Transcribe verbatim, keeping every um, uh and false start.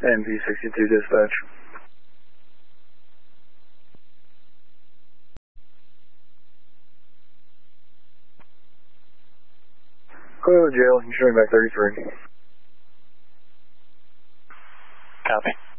N V sixty-two dispatch. Go to the jail, you showing back thirty-three. Copy.